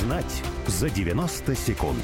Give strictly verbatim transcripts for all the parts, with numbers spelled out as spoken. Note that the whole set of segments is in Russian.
Узнать за девяносто секунд.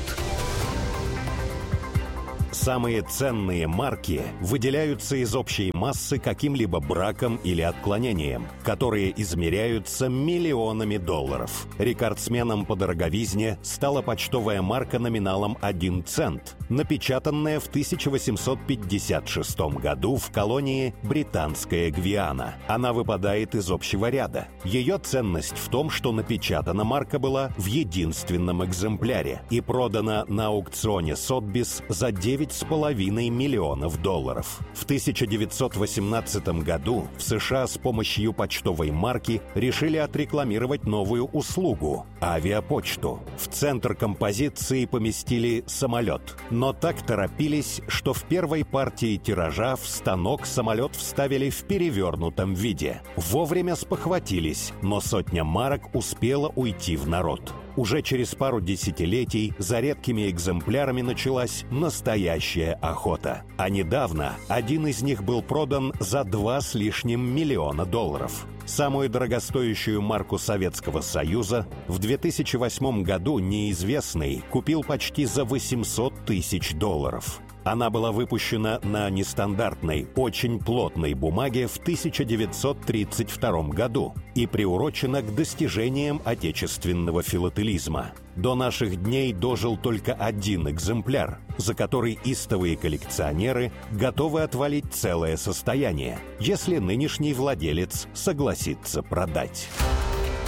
Самые ценные марки выделяются из общей массы каким-либо браком или отклонением, которые измеряются миллионами долларов. Рекордсменом по дороговизне стала почтовая марка номиналом один цент, напечатанная в тысяча восемьсот пятьдесят шестом году в колонии Британская Гвиана. Она выпадает из общего ряда. Ее ценность в том, что напечатана марка была в единственном экземпляре и продана на аукционе Сотбис за девять с половиной миллионов долларов. В тысяча девятьсот восемнадцатом году в США с помощью почтовой марки решили отрекламировать новую услугу – авиапочту. В центр композиции поместили самолет, но так торопились, что в первой партии тиража в станок самолет вставили в перевернутом виде. Вовремя спохватились, но сотня марок успела уйти в народ. Уже через пару десятилетий за редкими экземплярами началась настоящая охота. А недавно один из них был продан за два с лишним миллиона долларов. Самую дорогостоящую марку Советского Союза в две тысячи восьмом году неизвестный купил почти за восемьсот тысяч долларов. Она была выпущена на нестандартной, очень плотной бумаге в тысяча девятьсот тридцать втором году и приурочена к достижениям отечественного филателизма. До наших дней дожил только один экземпляр, за который истовые коллекционеры готовы отвалить целое состояние, если нынешний владелец согласится продать.